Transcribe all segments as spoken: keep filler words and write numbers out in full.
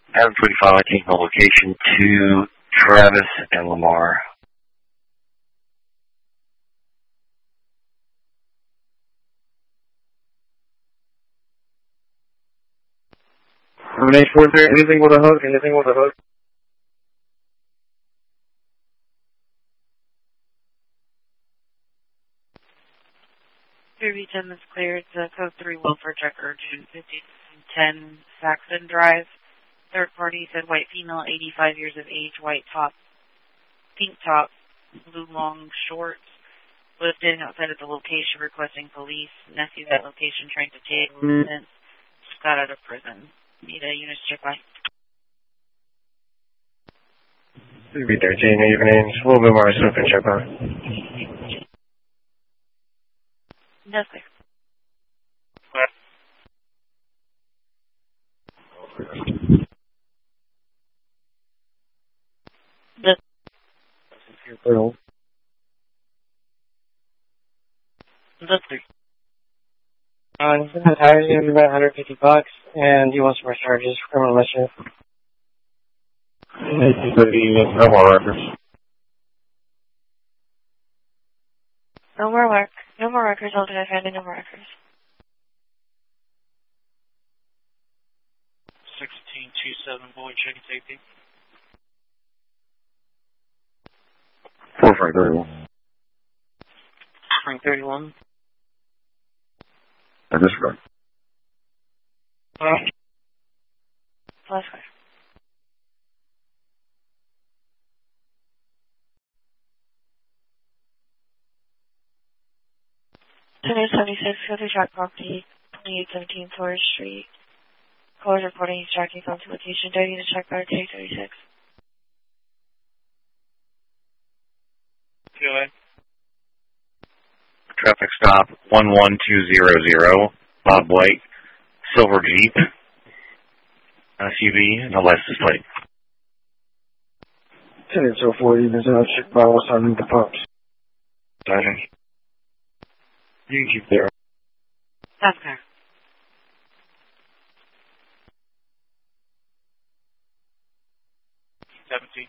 Adam twenty-five, I take the location to Travis and Lamar. Terminate four three, anything with a hook, anything with a hook. three ten is cleared. The code three welfare checker, June fifty ten Saxon Drive. Third party said white female, eighty-five years of age, white top, pink top, blue long shorts. Was standing outside of the location requesting police. Nephew at location trying to take residence. Just got out of prison. Need a unit check by. three thirteen, evening. A little bit more stuff and check on. That's clear. That's That's clear. Uh, he's been hired him about one hundred fifty bucks, and he wants more charges for criminal mischief. eighteen thirty, no more records. No more work. No more records. I'll defend no more records. sixteen two seven, boy, checking safety. four five thirty-one. Spring thirty-one. I disregard. Alright. Plus five. two seventy-six, Country Track Property, twenty-eight seventeen Forest Street. Callers reporting he's tracking phone to location. Do I need to check by two thirty-six? Go ahead. Traffic stop one one two zero zero, Bob White, silver Jeep, S U V, and a license plate. ten oh four, even though check by what's on the pumps. Sergeant. You can keep there. That's clear. seventeen.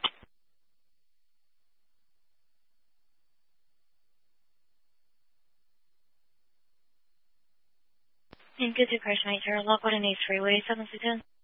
Thank you to Crash Night, local and East Freeway, seven six ten.